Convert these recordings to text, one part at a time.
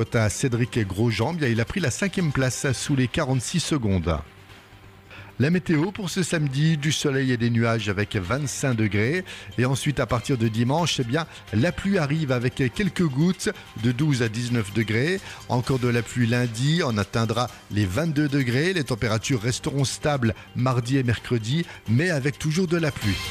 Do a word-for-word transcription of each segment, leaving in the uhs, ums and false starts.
À Cédric Grosjean, bien, il a pris la cinquième place sous les quarante-six secondes. La météo pour ce samedi, du soleil et des nuages avec vingt-cinq degrés. Et ensuite, à partir de dimanche, eh bien, la pluie arrive avec quelques gouttes de douze à dix-neuf degrés. Encore de la pluie lundi, on atteindra les vingt-deux degrés. Les températures resteront stables mardi et mercredi, mais avec toujours de la pluie.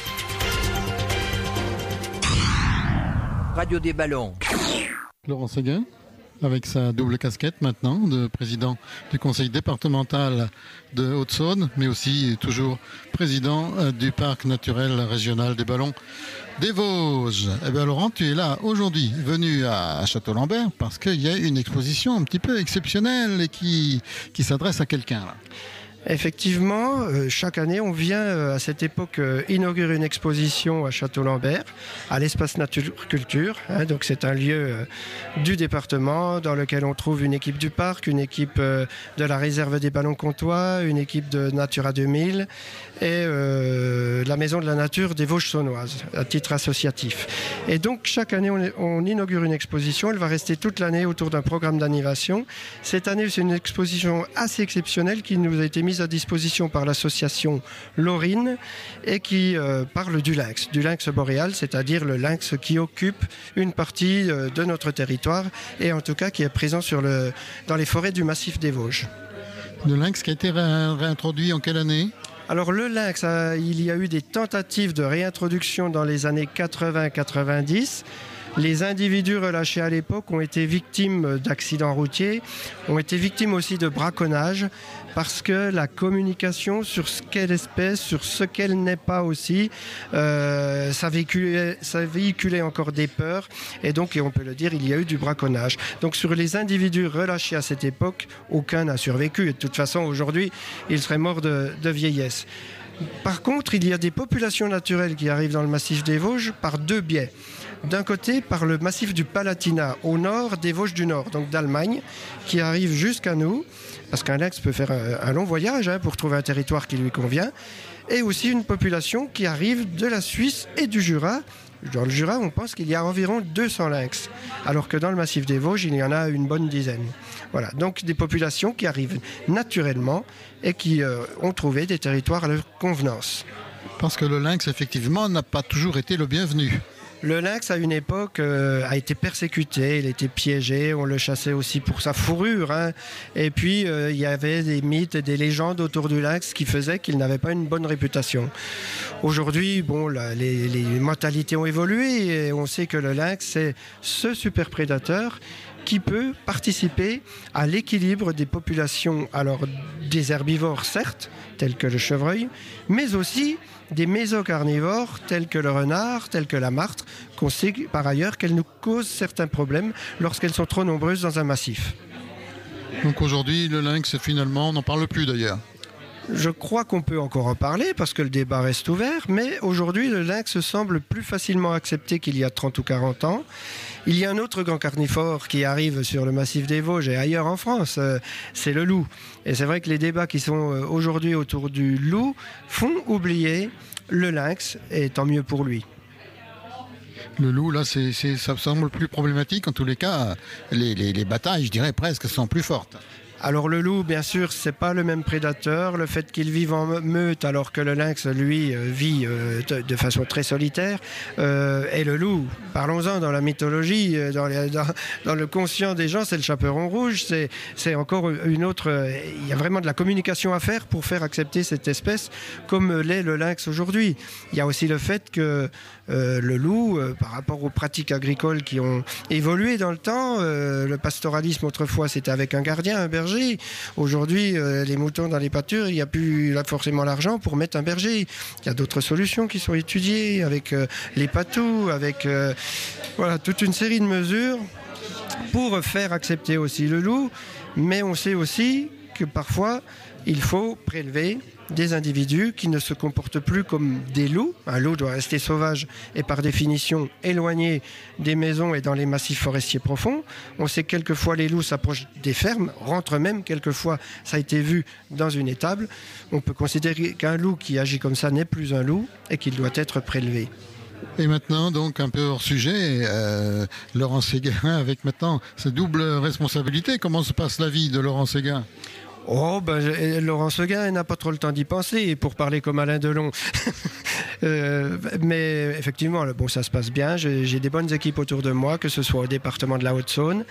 Radio des ballons. Laurent Séguin, avec sa double casquette maintenant de président du conseil départemental de Haute-Saône, mais aussi toujours président du parc naturel régional des ballons des Vosges. Eh bien Laurent, tu es là aujourd'hui, venu à Château-Lambert, parce qu'il y a une exposition un petit peu exceptionnelle et qui, qui s'adresse à quelqu'un là. Effectivement, euh, chaque année, on vient euh, à cette époque euh, inaugurer une exposition à Château-Lambert, à l'espace Nature Culture. Hein, donc c'est un lieu euh, du département dans lequel on trouve une équipe du parc, une équipe euh, de la réserve des ballons comtois, une équipe de Natura deux mille et euh, la Maison de la Nature des Vosges saunoises, à titre associatif. Et donc chaque année, on, on inaugure une exposition. Elle va rester toute l'année autour d'un programme d'animation. Cette année, c'est une exposition assez exceptionnelle qui nous a été mise à disposition par l'association Laurine et qui euh, parle du lynx, du lynx boréal, c'est-à-dire le lynx qui occupe une partie euh, de notre territoire et en tout cas qui est présent sur le, dans les forêts du massif des Vosges. Le lynx qui a été ré- réintroduit en quelle année ? Alors le lynx, euh, il y a eu des tentatives de réintroduction dans les années quatre-vingts quatre-vingt-dix. Les individus relâchés à l'époque ont été victimes d'accidents routiers, ont été victimes aussi de braconnage, parce que la communication sur ce qu'est l'espèce, sur ce qu'elle n'est pas aussi, euh, ça, véhiculait, ça véhiculait encore des peurs, et donc, et on peut le dire, il y a eu du braconnage. Donc sur les individus relâchés à cette époque, aucun n'a survécu, et de toute façon aujourd'hui, ils seraient morts de, de vieillesse. Par contre, il y a des populations naturelles qui arrivent dans le massif des Vosges par deux biais. D'un côté, par le massif du Palatinat, au nord des Vosges du Nord, donc d'Allemagne, qui arrive jusqu'à nous, parce qu'un lynx peut faire un, un long voyage hein, pour trouver un territoire qui lui convient, et aussi une population qui arrive de la Suisse et du Jura. Dans le Jura, on pense qu'il y a environ deux cents lynx, alors que dans le massif des Vosges, il y en a une bonne dizaine. Voilà, donc des populations qui arrivent naturellement et qui euh, ont trouvé des territoires à leur convenance. Parce que le lynx, effectivement, n'a pas toujours été le bienvenu. Le lynx, à une époque, euh, a été persécuté, il était piégé, on le chassait aussi pour sa fourrure. Hein. Et puis, euh, il y avait des mythes et des légendes autour du lynx qui faisaient qu'il n'avait pas une bonne réputation. Aujourd'hui, bon, la, les, les mentalités ont évolué et on sait que le lynx, c'est ce super prédateur qui peut participer à l'équilibre des populations, alors des herbivores certes, tels que le chevreuil, mais aussi des mésocarnivores tels que le renard, tels que la martre, qu'on sait par ailleurs qu'elles nous causent certains problèmes lorsqu'elles sont trop nombreuses dans un massif. Donc aujourd'hui, le lynx, finalement, on n'en parle plus d'ailleurs. Je crois qu'on peut encore en parler parce que le débat reste ouvert, mais aujourd'hui le lynx semble plus facilement accepté qu'il y a trente ou quarante ans. Il y a un autre grand carnivore qui arrive sur le massif des Vosges et ailleurs en France, euh, c'est le loup. Et c'est vrai que les débats qui sont aujourd'hui autour du loup font oublier le lynx, et tant mieux pour lui. Le loup, là, c'est, c'est, ça semble plus problématique. En tous les cas, les, les, les batailles, je dirais presque, sont plus fortes. Alors le loup, bien sûr, c'est pas le même prédateur. Le fait qu'il vive en meute alors que le lynx, lui, vit de façon très solitaire. Euh, et le loup, parlons-en dans la mythologie, dans, les, dans, dans le conscient des gens, c'est le chaperon rouge. C'est, c'est encore une autre... Il y a vraiment de la communication à faire pour faire accepter cette espèce comme l'est le lynx aujourd'hui. Il y a aussi le fait que euh, le loup, euh, par rapport aux pratiques agricoles qui ont évolué dans le temps, euh, le pastoralisme autrefois c'était avec un gardien, un berger. Aujourd'hui, euh, les moutons dans les pâtures, il n'y a plus là, forcément l'argent pour mettre un berger. Il y a d'autres solutions qui sont étudiées avec euh, les patous, avec euh, voilà, toute une série de mesures pour faire accepter aussi le loup. Mais on sait aussi que parfois, il faut prélever des individus qui ne se comportent plus comme des loups. Un loup doit rester sauvage et par définition éloigné des maisons et dans les massifs forestiers profonds. On sait que quelquefois les loups s'approchent des fermes, rentrent même, quelquefois ça a été vu dans une étable. On peut considérer qu'un loup qui agit comme ça n'est plus un loup et qu'il doit être prélevé. Et maintenant, donc, un peu hors sujet, euh, Laurent Séguin, avec maintenant sa double responsabilité. Comment se passe la vie de Laurent Séguin ? Oh, ben, je- Laurent Séguin n'a pas trop le temps d'y penser, pour parler comme Alain Delon. Euh, mais effectivement, bon, ça se passe bien. J'ai j'ai des bonnes équipes autour de moi, que ce soit au département de la Haute-Saône,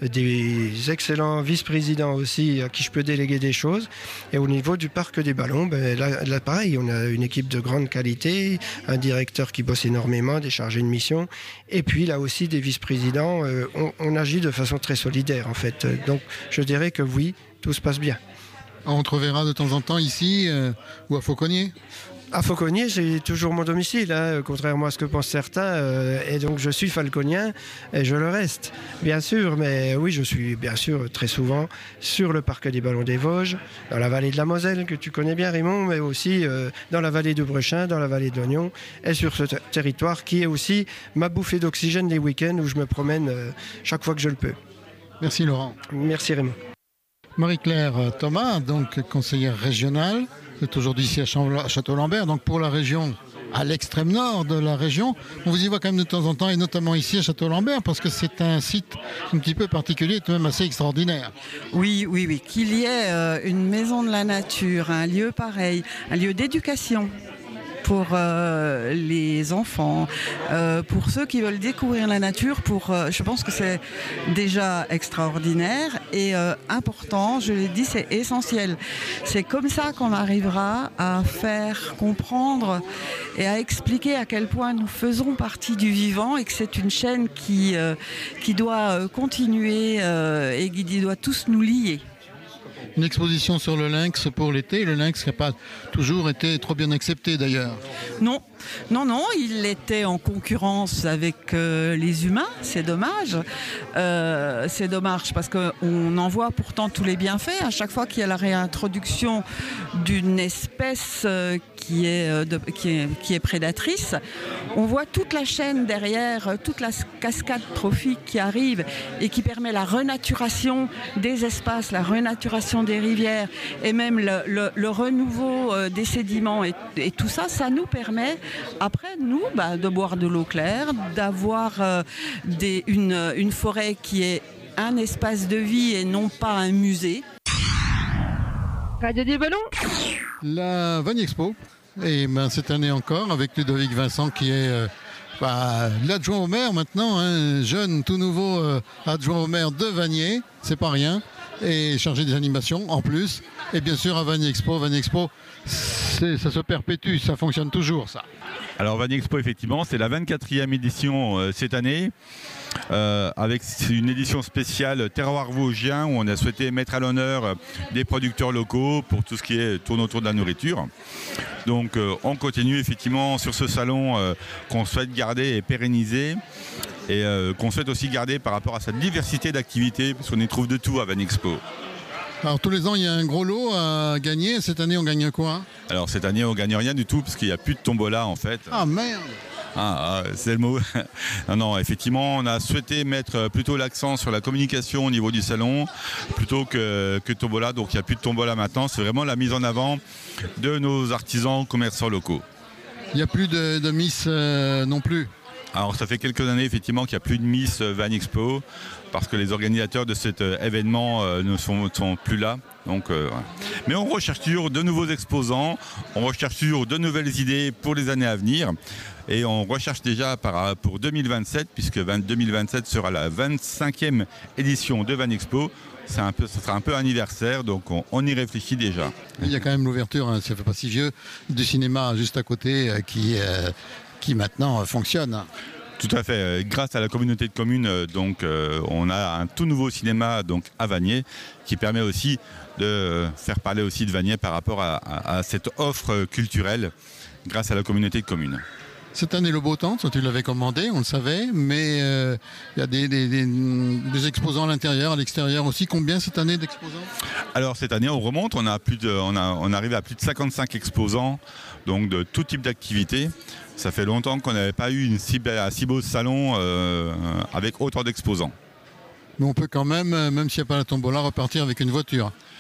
des excellents vice-présidents aussi à qui je peux déléguer des choses. Et au niveau du parc des ballons, ben, là, là, pareil, on a une équipe de grande qualité, un directeur qui bosse énormément, des chargés de mission. Et puis là aussi, des vice-présidents. Euh, on, on agit de façon très solidaire, en fait. Donc, je dirais que oui, tout se passe bien. On te reverra de temps en temps ici euh, ou à Fauconnier. À Fauconnier, j'ai toujours mon domicile, hein, contrairement à ce que pensent certains. euh, et donc, je suis falconien et je le reste, bien sûr. Mais oui, je suis bien sûr très souvent sur le parc des Ballons des Vosges, dans la vallée de la Moselle, que tu connais bien, Raymond, mais aussi euh, dans la vallée de Brechin, dans la vallée d'Oignon, et sur ce ter- territoire qui est aussi ma bouffée d'oxygène les week-ends où je me promène euh, chaque fois que je le peux. Merci Laurent. Merci, Raymond. Marie-Claire Thomas, donc conseillère régionale, c'est aujourd'hui ici à Cham- à Château-Lambert, donc pour la région, à l'extrême nord de la région. On vous y voit quand même de temps en temps, et notamment ici à Château-Lambert, parce que c'est un site un petit peu particulier, tout de même assez extraordinaire. Oui, oui, oui. Qu'il y ait euh, une maison de la nature, un lieu pareil, un lieu d'éducation pour euh, les enfants, euh, pour ceux qui veulent découvrir la nature. Pour, euh, je pense que c'est déjà extraordinaire et euh, important. Je l'ai dit, c'est essentiel. C'est comme ça qu'on arrivera à faire comprendre et à expliquer à quel point nous faisons partie du vivant et que c'est une chaîne qui, euh, qui doit euh, continuer euh, et qui doit tous nous lier. Une exposition sur le lynx pour l'été, le lynx qui n'a pas toujours été trop bien accepté d'ailleurs. Non, non, non, il était en concurrence avec euh, les humains, c'est dommage. Euh, c'est dommage parce qu'on en voit pourtant tous les bienfaits. À chaque fois qu'il y a la réintroduction d'une espèce euh, qui, est, euh, de, qui, est, qui est prédatrice, on voit toute la chaîne derrière, euh, toute la cascade trophique qui arrive et qui permet la renaturation des espaces, la renaturation des rivières et même le, le, le renouveau euh, des sédiments. Et, et tout ça, ça nous permet, après, nous, bah, de boire de l'eau claire, d'avoir euh, des, une, une forêt qui est un espace de vie et non pas un musée. Radio des Ballons. La Vanille Expo, et ben, cette année encore, avec Ludovic Vincent qui est euh, bah, l'adjoint au maire maintenant, un jeune tout nouveau euh, adjoint au maire de Vanier, c'est pas rien, et chargé des animations en plus. Et bien sûr à Vanille Expo, Vanille Expo, c'est, ça se perpétue, ça fonctionne toujours ça. Alors Vanille Expo, effectivement, c'est la vingt-quatrième édition euh, cette année, euh, avec une édition spéciale terroir vosgien où on a souhaité mettre à l'honneur euh, des producteurs locaux pour tout ce qui est tourne autour de la nourriture. Donc euh, on continue effectivement sur ce salon euh, qu'on souhaite garder et pérenniser et euh, qu'on souhaite aussi garder par rapport à sa diversité d'activités, parce qu'on y trouve de tout à Vanille Expo. Alors tous les ans il y a un gros lot à gagner, cette année on gagne quoi ? Alors cette année on gagne rien du tout parce qu'il n'y a plus de tombola en fait. Ah merde ! Ah, ah, c'est le mot. non, non, effectivement, on a souhaité mettre plutôt l'accent sur la communication au niveau du salon plutôt que, que tombola. Donc il n'y a plus de tombola maintenant. C'est vraiment la mise en avant de nos artisans commerçants locaux. Il n'y a plus de, de Miss euh, non plus. Alors ça fait quelques années effectivement qu'il n'y a plus de Miss Vanille Expo parce que les organisateurs de cet euh, événement euh, ne sont, sont plus là. Donc, euh, voilà. Mais on recherche toujours de nouveaux exposants, on recherche toujours de nouvelles idées pour les années à venir. Et on recherche déjà par, pour deux mille vingt-sept, puisque deux mille vingt-sept sera la vingt-cinquième édition de Vanille Expo. C'est un peu, ce sera un peu anniversaire, donc on, on y réfléchit déjà. Il y a quand même l'ouverture, hein, ça fait pas si vieux, du cinéma juste à côté euh, qui, euh, qui maintenant euh, fonctionne. Tout à fait. Grâce à la communauté de communes, donc, euh, on a un tout nouveau cinéma donc, à Vanier qui permet aussi de faire parler aussi de Vanier par rapport à, à, à cette offre culturelle grâce à la communauté de communes. Cette année, le beau temps, toi, tu l'avais commandé, on le savait, mais il euh, y a des, des, des, des exposants à l'intérieur, à l'extérieur aussi. Combien cette année d'exposants ? Alors cette année, on remonte, on a plus de, on a, on arrive à plus de cinquante-cinq exposants, donc de tout type d'activités. Ça fait longtemps qu'on n'avait pas eu une si, un si beau salon euh, avec autant d'exposants. Mais on peut quand même, même s'il n'y a pas la tombola, repartir avec une voiture.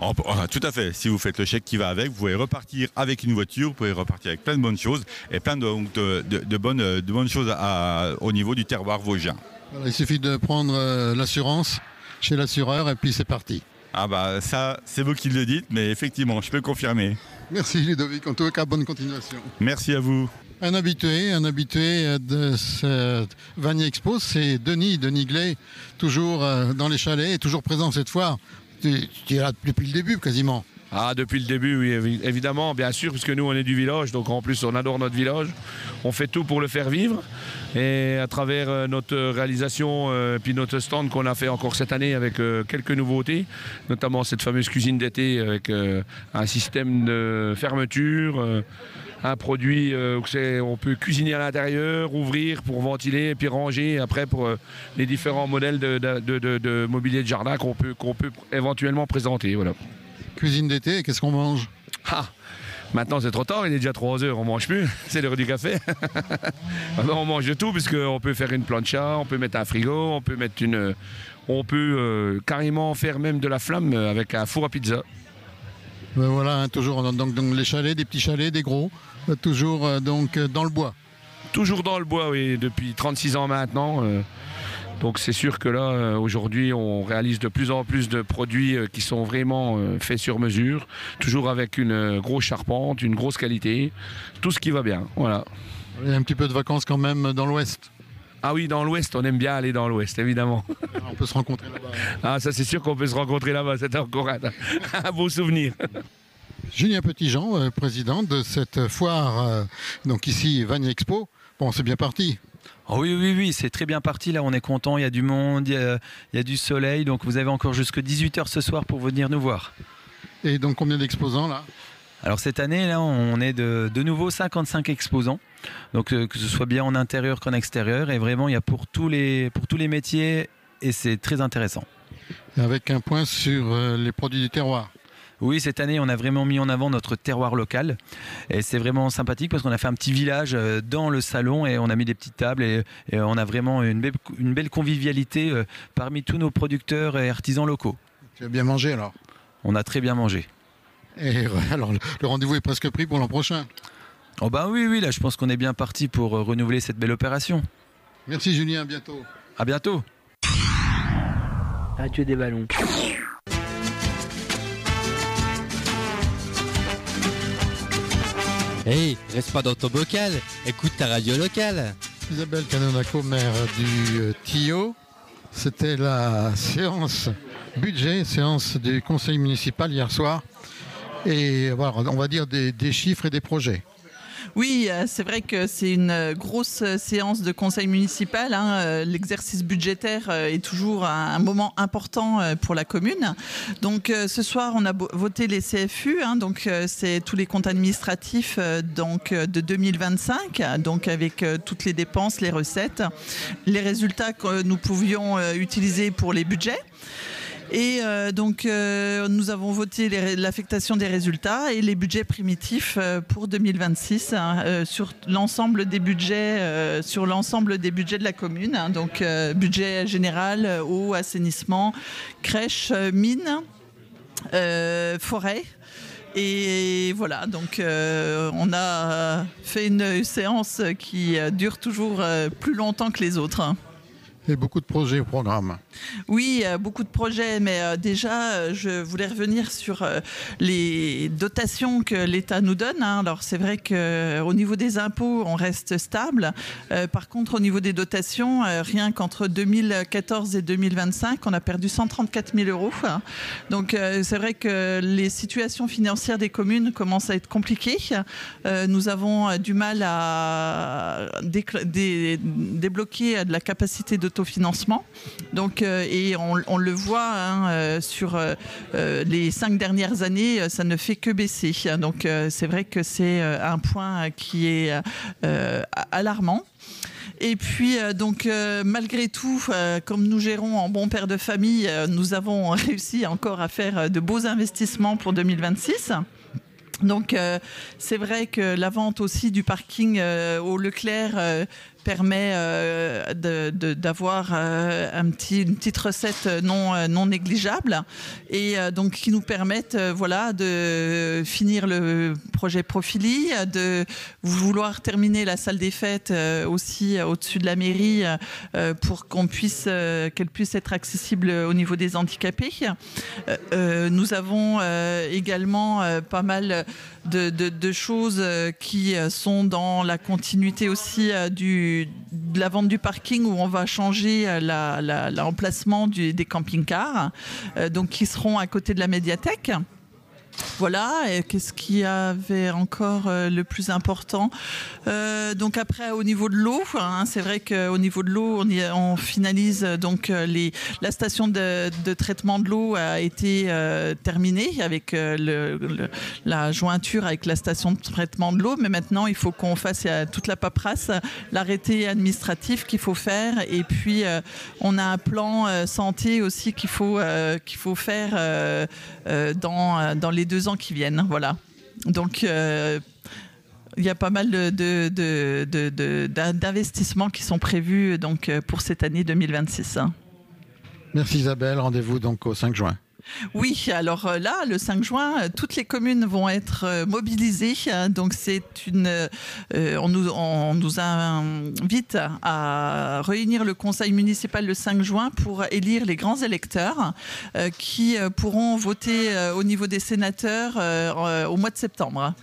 En- ah, tout à fait. Si vous faites le chèque qui va avec, vous pouvez repartir avec une voiture, vous pouvez repartir avec plein de bonnes choses et plein de, de, de, de bonnes, de bonnes choses à- au niveau du terroir vosgien. Voilà, il suffit de prendre euh, l'assurance chez l'assureur et puis c'est parti. Ah bah ça, c'est vous qui le dites, mais effectivement, je peux confirmer. Merci Ludovic, en tout cas bonne continuation. Merci à vous. Un habitué, un habitué de cette Vanier Expo, c'est Denis, Denis Glay, toujours euh, dans les chalets et toujours présent cette fois. Tu, tu es là depuis le début quasiment. Ah, depuis le début, oui, évi- évidemment, bien sûr, puisque nous, on est du village, donc en plus, on adore notre village. On fait tout pour le faire vivre. Et à travers euh, notre réalisation, euh, puis notre stand qu'on a fait encore cette année avec euh, quelques nouveautés, notamment cette fameuse cuisine d'été avec euh, un système de fermeture, euh, un produit euh, où c'est- on peut cuisiner à l'intérieur, ouvrir pour ventiler, et puis ranger après pour euh, les différents modèles de, de- de- de- de mobilier de jardin qu'on peut, qu'on peut éventuellement présenter. Voilà. Cuisine d'été, qu'est-ce qu'on mange? Ah, maintenant c'est trop tard, il est déjà trois heures, on mange plus, c'est l'heure du café. Alors, on mange de tout, puisqu'on peut faire une plancha, on peut mettre un frigo, on peut mettre une. On peut euh, carrément faire même de la flamme avec un four à pizza. Ben voilà, hein, toujours dans, donc, donc les chalets, des petits chalets, des gros, euh, toujours euh, donc euh, dans le bois. Toujours dans le bois, oui, depuis trente-six ans maintenant. euh, donc c'est sûr que là, euh, aujourd'hui, on réalise de plus en plus de produits euh, qui sont vraiment euh, faits sur mesure, toujours avec une euh, grosse charpente, une grosse qualité, tout ce qui va bien, voilà. Il y a un petit peu de vacances quand même dans l'ouest. Ah oui, dans l'ouest, on aime bien aller dans l'ouest, évidemment. On peut se rencontrer là-bas. Ah, ça c'est sûr qu'on peut se rencontrer là-bas, c'est encore un, un beau souvenir. Julien Petitjean, euh, président de cette foire, euh, donc ici Vanier Expo. Bon, c'est bien parti. Oh oui, oui, oui, c'est très bien parti. Là, on est content. Il y a du monde, il y a, il y a du soleil. Donc, vous avez encore jusqu'à dix-huit heures ce soir pour venir nous voir. Et donc combien d'exposants là? Alors, cette année, là, on est de, de nouveau cinquante-cinq exposants. Donc, euh, que ce soit bien en intérieur qu'en extérieur. Et vraiment, il y a pour tous les, pour tous les métiers. Et c'est très intéressant. Avec un point sur euh, les produits du terroir. Oui, cette année, on a vraiment mis en avant notre terroir local. Et c'est vraiment sympathique parce qu'on a fait un petit village euh, dans le salon et on a mis des petites tables et, et on a vraiment une belle, une belle convivialité euh, parmi tous nos producteurs et artisans locaux. Tu as bien mangé alors? On a très bien mangé. Et euh, alors le, le rendez-vous est presque pris pour l'an prochain. Oh bah oui, oui, là, je pense qu'on est bien parti pour euh, renouveler cette belle opération. Merci Julien, à bientôt. À bientôt. Radio des ballons. Hey, reste pas dans ton bocal, écoute ta radio locale. Isabelle Canonaco, maire du euh, Tillot. C'était la séance budget, séance du conseil municipal hier soir. Et voilà, on va dire des, des chiffres et des projets. Oui, euh, c'est vrai que c'est une euh, grosse euh, séance de conseil municipal. hein. Euh, L'exercice budgétaire euh, est toujours un, un moment important euh, pour la commune. Donc euh, ce soir, on a bo- voté les C F U, hein, donc euh, c'est tous les comptes administratifs euh, donc, euh, de deux mille vingt-cinq, donc avec euh, toutes les dépenses, les recettes, les résultats que nous pouvions euh, utiliser pour les budgets. Et euh, donc, euh, nous avons voté les ré- l'affectation des résultats et les budgets primitifs euh, pour deux mille vingt-six hein, euh, sur l'ensemble des budgets, euh, sur l'ensemble des budgets de la commune. hein. donc, euh, budget général, euh, eau, assainissement, crèche, euh, mine, euh, forêt. Et voilà, donc euh, on a fait une séance qui euh, dure toujours euh, plus longtemps que les autres. hein. Et beaucoup de projets au programme. Oui, euh, beaucoup de projets, mais euh, déjà, euh, je voulais revenir sur euh, les dotations que l'État nous donne. hein. Alors, c'est vrai qu'au niveau des impôts, on reste stable. Euh, par contre, au niveau des dotations, euh, rien qu'entre deux mille quatorze et deux mille vingt-cinq, on a perdu cent trente-quatre mille euros. hein. Donc, euh, c'est vrai que les situations financières des communes commencent à être compliquées. Euh, nous avons euh, du mal à décl- dé- débloquer de la capacité d'autofinancement. Donc, euh, et on, on le voit hein, euh, sur euh, euh, les cinq dernières années, euh, ça ne fait que baisser. Donc, euh, c'est vrai que c'est euh, un point qui est euh, alarmant. Et puis, euh, donc, euh, malgré tout, euh, comme nous gérons en bon père de famille, euh, nous avons réussi encore à faire de beaux investissements pour deux mille vingt-six. Donc euh, c'est vrai que la vente aussi du parking euh, au Leclerc euh, permet euh, de, de, d'avoir euh, un petit, une petite recette non, euh, non négligeable et euh, donc qui nous permettent euh, voilà, de finir le projet Profili, de vouloir terminer la salle des fêtes euh, aussi euh, au-dessus de la mairie euh, pour qu'on puisse, euh, qu'elle puisse être accessible au niveau des handicapés. Euh, euh, nous avons euh, également euh, pas mal de, de, de choses qui sont dans la continuité aussi euh, du, de la vente du parking où on va changer la, la, l'emplacement du, des camping-cars, euh, donc qui seront à côté de la médiathèque. Voilà, et qu'est-ce qu'il y avait encore euh, le plus important euh, donc après au niveau de l'eau, hein, c'est vrai qu'au niveau de l'eau on, y, on finalise donc les, la station de, de traitement de l'eau a été euh, terminée avec euh, le, le, la jointure avec la station de traitement de l'eau, mais maintenant il faut qu'on fasse euh, toute la paperasse, l'arrêté administratif qu'il faut faire et puis euh, on a un plan euh, santé aussi qu'il faut, euh, qu'il faut faire euh, euh, dans, dans les deux ans qui viennent, voilà. Donc euh, il y a pas mal de, de, de, de, de, d'investissements qui sont prévus donc, pour cette année deux mille vingt-six. Merci Isabelle, rendez-vous donc au cinq juin. Oui, alors là, le cinq juin, toutes les communes vont être mobilisées. Donc c'est une, euh, on, nous, on nous invite à réunir le conseil municipal le cinq juin pour élire les grands électeurs euh, qui pourront voter euh, au niveau des sénateurs euh, au mois de septembre.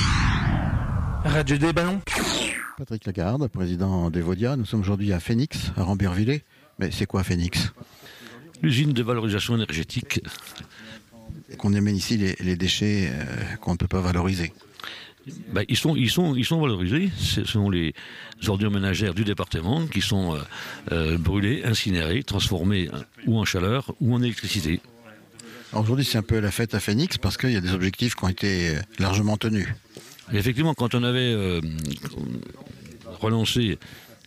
Radio des Ballons. Patrick Lagarde, président d'Evodia. Nous sommes aujourd'hui à Phénix, à Rambiervillers. Mais c'est quoi Phénix ? L'usine de valorisation énergétique. Qu'on amène ici les, les déchets euh, qu'on ne peut pas valoriser. Ben, ils, sont, ils, sont, ils sont valorisés. Ce sont les ordures ménagères du département qui sont euh, euh, brûlées, incinérées, transformées euh, ou en chaleur ou en électricité. Alors aujourd'hui, c'est un peu la fête à Phénix parce qu'il y a des objectifs qui ont été largement tenus. Et effectivement, quand on avait euh, relancé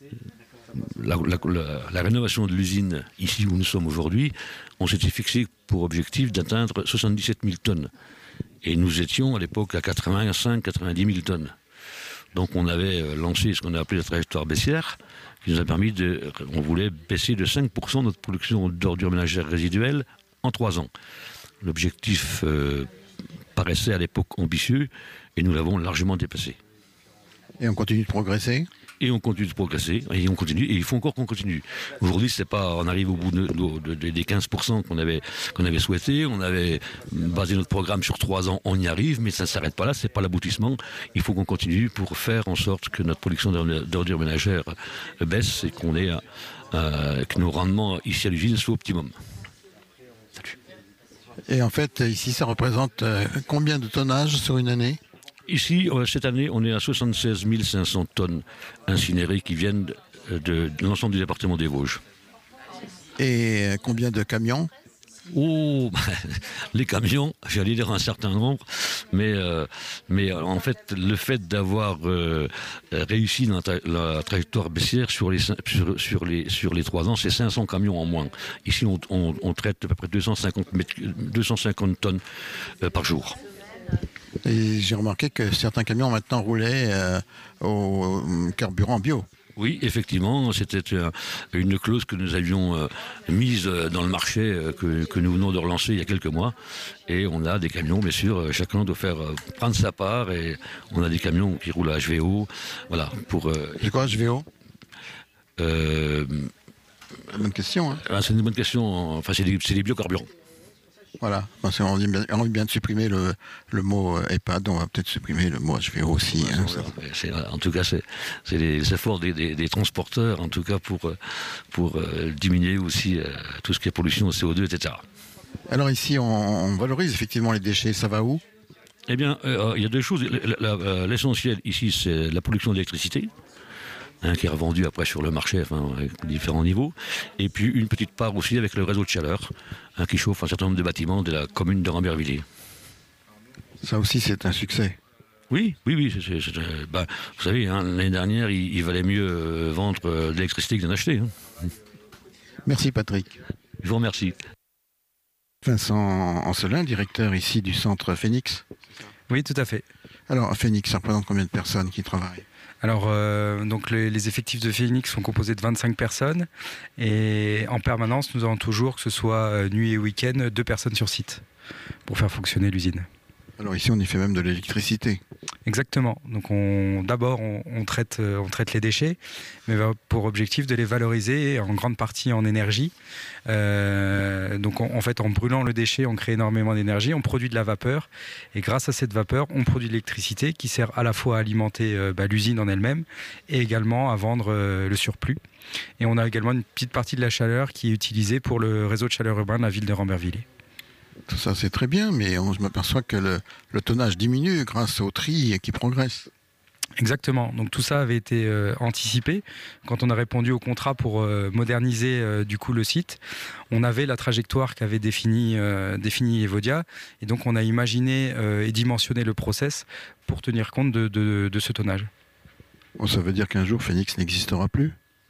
La, la, la, la rénovation de l'usine ici où nous sommes aujourd'hui, on s'était fixé pour objectif d'atteindre soixante-dix-sept mille tonnes. Et nous étions à l'époque à quatre-vingt-cinq à quatre-vingt-dix mille tonnes. Donc on avait lancé ce qu'on a appelé la trajectoire baissière, qui nous a permis de... On voulait baisser de cinq pour cent notre production d'ordures ménagères résiduelles en trois ans. L'objectif euh, paraissait à l'époque ambitieux et nous l'avons largement dépassé. Et on continue de progresser ? Et on continue de progresser, et on continue, et il faut encore qu'on continue. Aujourd'hui, c'est pas, on arrive au bout de, de, de, des quinze pour cent qu'on avait, qu'on avait souhaité, on avait basé notre programme sur trois ans, on y arrive, mais ça ne s'arrête pas là, c'est pas l'aboutissement. Il faut qu'on continue pour faire en sorte que notre production d'ordures ménagères baisse et qu'on ait, euh, que nos rendements ici à l'usine soient optimum. Salut. Et en fait, ici, ça représente euh, combien de tonnage sur une année ? Ici, cette année, on est à soixante-seize mille cinq cents tonnes incinérées qui viennent de, de, de l'ensemble du département des Vosges. Et combien de camions ? Oh, les camions, j'allais dire un certain nombre, mais, euh, mais en fait, le fait d'avoir euh, réussi dans la, la trajectoire baissière sur les, sur, sur, les, sur les trois ans, c'est cinq cents camions en moins. Ici, on, on, on traite à peu près deux cent cinquante, deux cent cinquante tonnes euh, par jour. Et j'ai remarqué que certains camions maintenant roulaient euh, au carburant bio. Oui, effectivement, c'était une clause que nous avions euh, mise dans le marché euh, que, que nous venons de relancer il y a quelques mois. Et on a des camions, bien sûr, chacun doit faire euh, prendre sa part. Et on a des camions qui roulent à H V O. Voilà, pour. Euh, c'est quoi H V O euh, Bonne question. Hein. Ah, c'est une bonne question. Enfin, c'est des, c'est des biocarburants. Voilà, on dit bien, on dit bien de supprimer le, le mot EHPAD, on va peut-être supprimer le mot H V O aussi. Ouais, hein, c'est, en tout cas, c'est, c'est les efforts des, des, des transporteurs, en tout cas pour, pour euh, diminuer aussi euh, tout ce qui est pollution au C O deux, et cetera. Alors ici, on, on valorise effectivement les déchets, ça va où ? Eh bien, euh, il y a deux choses. La, la, l'essentiel ici, c'est la production d'électricité. Hein, qui est revendu après sur le marché, enfin, avec différents niveaux. Et puis une petite part aussi avec le réseau de chaleur, hein, qui chauffe un certain nombre de bâtiments de la commune de Rambiervillers. Ça aussi, c'est un succès. Oui, oui, oui. C'est, c'est, c'est, bah, vous savez, hein, l'année dernière, il, il valait mieux euh, vendre euh, de l'électricité que d'en acheter. Hein. Merci Patrick. Je vous remercie. Vincent Ancelin, directeur ici du centre Phénix. Oui, tout à fait. Alors, à Phoenix, ça représente combien de personnes qui travaillent ? Alors, euh, donc les, les effectifs de Phoenix sont composés de vingt-cinq personnes et en permanence, nous avons toujours, que ce soit euh, nuit et week-end, deux personnes sur site pour faire fonctionner l'usine. Alors ici, on y fait même de l'électricité. Exactement. Donc, on, d'abord, on, on, traite, on traite les déchets, mais pour objectif de les valoriser en grande partie en énergie. Euh, donc, on, en fait, en brûlant le déchet, on crée énormément d'énergie, on produit de la vapeur, et grâce à cette vapeur, on produit de l'électricité qui sert à la fois à alimenter euh, bah, l'usine en elle-même et également à vendre euh, le surplus. Et on a également une petite partie de la chaleur qui est utilisée pour le réseau de chaleur urbain de la ville de Rambervillers. Tout ça, c'est très bien, mais on, je m'aperçois que le, le tonnage diminue grâce au tri qui progresse. Exactement. Donc tout ça avait été euh, anticipé. Quand on a répondu au contrat pour euh, moderniser euh, du coup le site, on avait la trajectoire qu'avait définie euh, défini Evodia, et donc on a imaginé euh, et dimensionné le process pour tenir compte de, de, de ce tonnage. Bon, ça veut dire qu'un jour Phoenix n'existera plus ?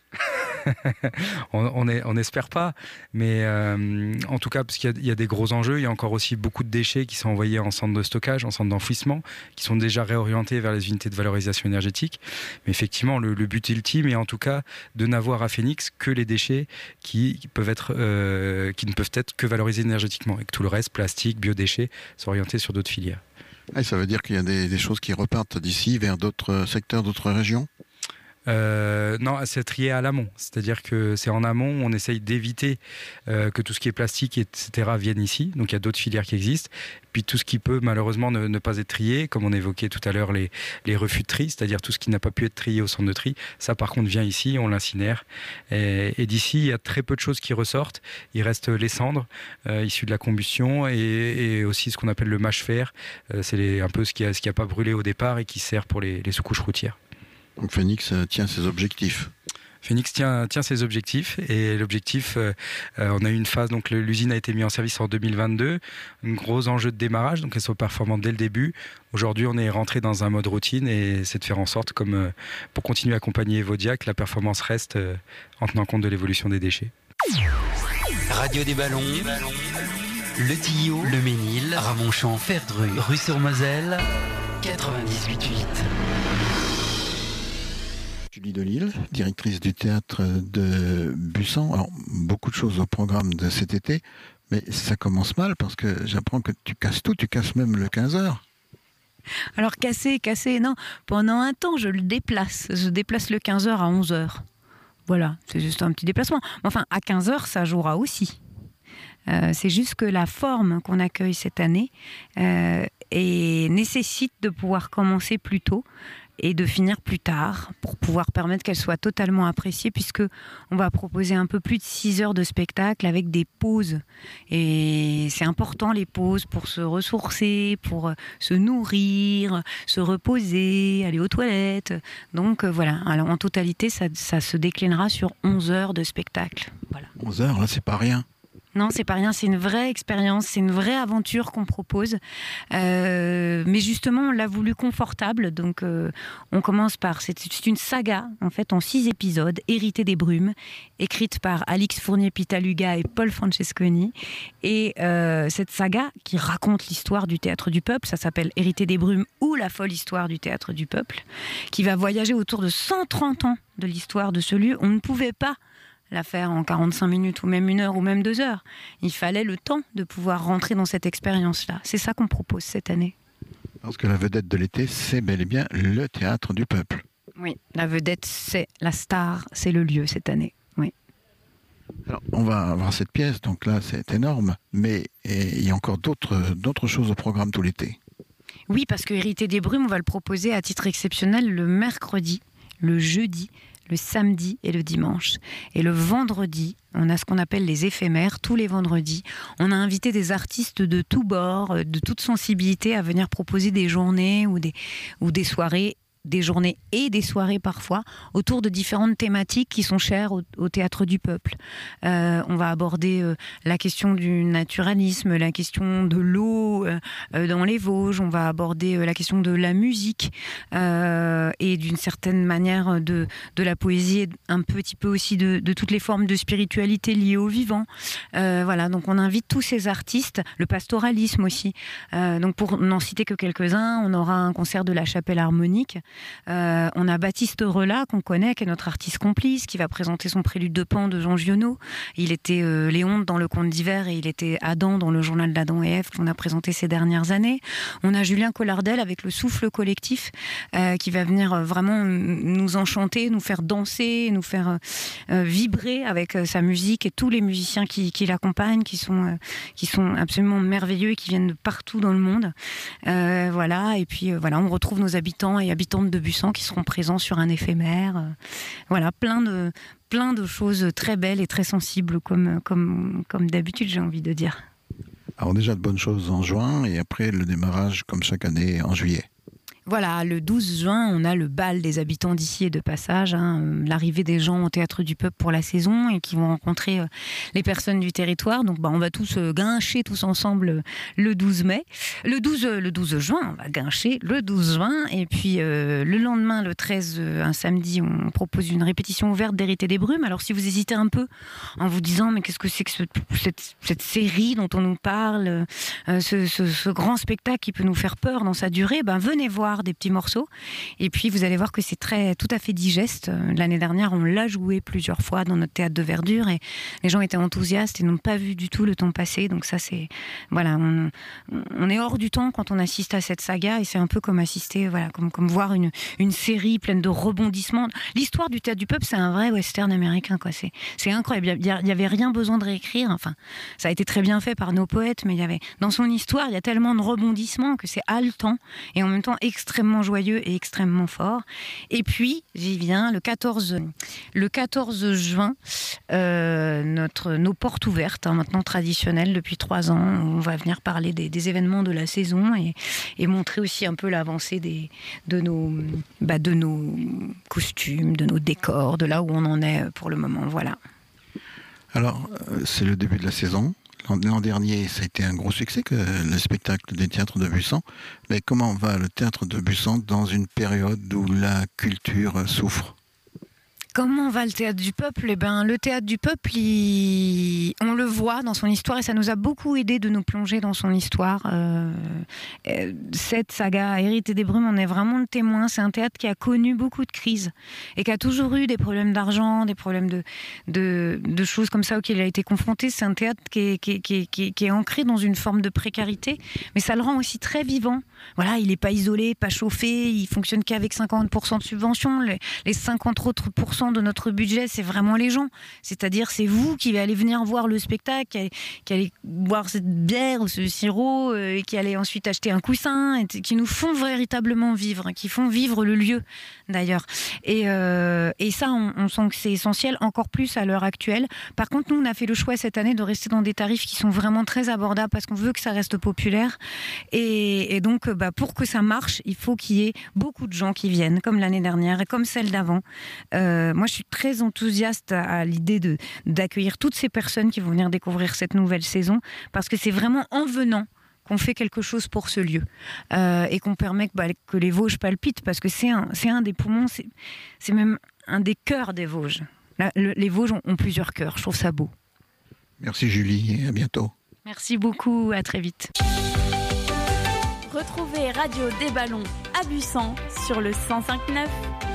on n'espère pas, mais euh, en tout cas, parce qu'il y, y a des gros enjeux, il y a encore aussi beaucoup de déchets qui sont envoyés en centre de stockage, en centre d'enfouissement, qui sont déjà réorientés vers les unités de valorisation énergétique. Mais effectivement, le, le but ultime est en tout cas de n'avoir à Phoenix que les déchets qui, qui, peuvent être, euh, qui ne peuvent être que valorisés énergétiquement, et que tout le reste, plastique, biodéchets, sont orientés sur d'autres filières. Ah, ça veut dire qu'il y a des, des choses qui repartent d'ici vers d'autres secteurs, d'autres régions ? Euh, non, c'est trié à l'amont. C'est-à-dire que c'est en amont, on essaye d'éviter euh, que tout ce qui est plastique, et cetera vienne ici. Donc il y a d'autres filières qui existent. Puis tout ce qui peut malheureusement ne, ne pas être trié, comme on évoquait tout à l'heure les, les refus de tri, c'est-à-dire tout ce qui n'a pas pu être trié au centre de tri, ça par contre vient ici, on l'incinère. Et, et d'ici, il y a très peu de choses qui ressortent. Il reste les cendres euh, issues de la combustion et, et aussi ce qu'on appelle le mâche-fer. Euh, c'est les, un peu ce qui n'a ce qui a pas brûlé au départ et qui sert pour les, les sous-couches routières. Donc Phoenix tient ses objectifs. Phoenix tient, tient ses objectifs et l'objectif, euh, on a eu une phase, donc l'usine a été mise en service en deux mille vingt-deux, un gros enjeu de démarrage, donc elle soit performante dès le début. Aujourd'hui, on est rentré dans un mode routine et c'est de faire en sorte, comme euh, pour continuer à accompagner Evodia, que la performance reste euh, en tenant compte de l'évolution des déchets. Radio des Ballons, Le Tillot, Le Ménil, Ramonchamp, Ferdru, Rue-sur-Moselle, quatre-vingt-dix-huit virgule huit. Julie Delisle, directrice du théâtre de Bussan. Alors, beaucoup de choses au programme de cet été, mais ça commence mal parce que j'apprends que tu casses tout, tu casses même le quinze heures. Alors, casser, casser, non. Pendant un temps, je le déplace. Je déplace le quinze heures à onze heures. Voilà, c'est juste un petit déplacement. Enfin, à quinze heures, ça jouera aussi. Euh, c'est juste que la forme qu'on accueille cette année euh, et nécessite de pouvoir commencer plus tôt et de finir plus tard pour pouvoir permettre qu'elle soit totalement appréciée, puisque on va proposer un peu plus de six heures de spectacle avec des pauses. Et c'est important, les pauses, pour se ressourcer, pour se nourrir, se reposer, aller aux toilettes. Donc voilà, alors en totalité, ça, ça se déclinera sur onze heures de spectacle. Voilà. onze heures, là, c'est pas rien. Non, c'est pas rien, c'est une vraie expérience, c'est une vraie aventure qu'on propose. Euh, mais justement, on l'a voulu confortable, donc euh, on commence par... C'est, c'est une saga, en fait, en six épisodes, Héritée des brumes, écrite par Alix Fournier-Pitaluga et Paul Francesconi. Et euh, cette saga, qui raconte l'histoire du théâtre du peuple, ça s'appelle Héritée des brumes ou La folle histoire du théâtre du peuple, qui va voyager autour de cent trente ans de l'histoire de ce lieu. On ne pouvait pas la faire en quarante-cinq minutes ou même une heure ou même deux heures. Il fallait le temps de pouvoir rentrer dans cette expérience-là. C'est ça qu'on propose cette année. Parce que la vedette de l'été, c'est bel et bien le théâtre du peuple. Oui, la vedette, c'est la star, c'est le lieu cette année. Oui. Alors, on va avoir cette pièce, donc là, c'est énorme, mais il y a encore d'autres, d'autres choses au programme tout l'été. Oui, parce que Héritée des brumes, on va le proposer à titre exceptionnel le mercredi, le jeudi, le samedi et le dimanche. Et le vendredi, on a ce qu'on appelle les éphémères. Tous les vendredis, on a invité des artistes de tous bords, de toute sensibilité, à venir proposer des journées ou des, ou des soirées des journées et des soirées parfois autour de différentes thématiques qui sont chères au, au Théâtre du Peuple. Euh, on va aborder euh, la question du naturalisme, la question de l'eau euh, dans les Vosges, on va aborder euh, la question de la musique euh, et d'une certaine manière de, de la poésie et un petit peu aussi de, de toutes les formes de spiritualité liées au vivant. Euh, voilà, donc on invite tous ces artistes, le pastoralisme aussi. Euh, donc pour n'en citer que quelques-uns, on aura un concert de la Chapelle Harmonique. Euh, on a Baptiste Relat, qu'on connaît, qui est notre artiste complice, qui va présenter son Prélude de Pan de Jean Giono. Il était euh, Léonte dans Le Conte d'hiver et il était Adam dans le journal d'Adam et Ève qu'on a présenté ces dernières années. On a Julien Collardel avec le Souffle Collectif euh, qui va venir vraiment nous enchanter, nous faire danser, nous faire euh, vibrer avec euh, sa musique et tous les musiciens qui, qui l'accompagnent, qui sont, euh, qui sont absolument merveilleux et qui viennent de partout dans le monde. Euh, voilà, et puis euh, voilà, on retrouve nos habitants et habitantes de Busan qui seront présents sur un éphémère. Euh, voilà, plein de, plein de choses très belles et très sensibles comme, comme, comme d'habitude, j'ai envie de dire. Alors déjà de bonnes choses en juin et après le démarrage comme chaque année en juillet. Voilà, le douze juin, on a le bal des habitants d'ici et de passage, hein, l'arrivée des gens au Théâtre du Peuple pour la saison et qui vont rencontrer euh, les personnes du territoire. Donc bah, on va tous euh, guincher tous ensemble euh, le douze mai. Le douze, le douze juin, on va guincher le douze juin. Et puis euh, le lendemain, le treize, euh, un samedi, on propose une répétition ouverte d'Hérité des Brumes. Alors si vous hésitez un peu en vous disant mais qu'est-ce que c'est que ce, cette, cette série dont on nous parle, euh, ce, ce, ce grand spectacle qui peut nous faire peur dans sa durée, ben, venez voir des petits morceaux et puis vous allez voir que c'est très tout à fait digeste. L'année dernière on l'a joué plusieurs fois dans notre théâtre de verdure et les gens étaient enthousiastes et n'ont pas vu du tout le temps passer, donc ça c'est voilà, on, on est hors du temps quand on assiste à cette saga et c'est un peu comme assister voilà, comme, comme voir une, une série pleine de rebondissements. L'histoire du Théâtre du Peuple c'est un vrai western américain quoi. C'est, c'est incroyable, il n'y avait rien besoin de réécrire, enfin ça a été très bien fait par nos poètes mais il y avait, dans son histoire il y a tellement de rebondissements que c'est haletant et en même temps extrêmement joyeux et extrêmement fort. Et puis, j'y viens, le quatorze, le quatorze juin, euh, notre, nos portes ouvertes, hein, maintenant traditionnelles depuis trois ans, on va venir parler des, des événements de la saison et, et montrer aussi un peu l'avancée des, de, nos, bah, de nos costumes, de nos décors, de là où on en est pour le moment. Voilà. Alors, euh, c'est le début de la saison. L'an dernier, ça a été un gros succès, que le spectacle des théâtres de Busan. Mais comment va le théâtre de Busan dans une période où la culture souffre ? Comment va le Théâtre du Peuple ? Eh ben, le Théâtre du Peuple, il... on le voit dans son histoire et ça nous a beaucoup aidé de nous plonger dans son histoire. Euh... Cette saga Hérité des Brumes, on est vraiment le témoin. C'est un théâtre qui a connu beaucoup de crises et qui a toujours eu des problèmes d'argent, des problèmes de, de, de choses comme ça auxquelles il a été confronté. C'est un théâtre qui est, qui, est, qui, est, qui, est, qui est ancré dans une forme de précarité, mais ça le rend aussi très vivant. Voilà, il n'est pas isolé, pas chauffé, il fonctionne qu'avec cinquante pour cent de subventions. Les, les cinquante autres pourcents de notre budget, c'est vraiment les gens. C'est-à-dire, c'est vous qui allez venir voir le spectacle, qui allez, qui allez boire cette bière ou ce sirop, euh, et qui allez ensuite acheter un coussin, et qui nous font véritablement vivre, qui font vivre le lieu, d'ailleurs. Et, euh, et ça, on, on sent que c'est essentiel, encore plus à l'heure actuelle. Par contre, nous, on a fait le choix cette année de rester dans des tarifs qui sont vraiment très abordables, parce qu'on veut que ça reste populaire. Et, et donc, bah, pour que ça marche, il faut qu'il y ait beaucoup de gens qui viennent, comme l'année dernière et comme celle d'avant. Euh, moi, je suis très enthousiaste à, à l'idée de, d'accueillir toutes ces personnes qui vont venir découvrir cette nouvelle saison, parce que c'est vraiment en venant qu'on fait quelque chose pour ce lieu euh, et qu'on permet que, bah, que les Vosges palpitent, parce que c'est un, c'est un des poumons, c'est, c'est même un des cœurs des Vosges. Là, le, les Vosges ont, ont plusieurs cœurs, je trouve ça beau. Merci Julie et à bientôt. Merci beaucoup, à très vite. Retrouvez Radio des Ballons à Busan sur le cent cinq neuf.